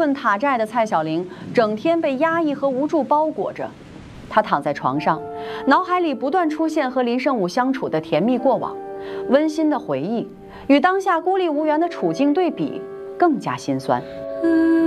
困塔寨的蔡小玲，整天被压抑和无助包裹着。她躺在床上，脑海里不断出现和林胜武相处的甜蜜过往，温馨的回忆与当下孤立无援的处境对比，更加心酸。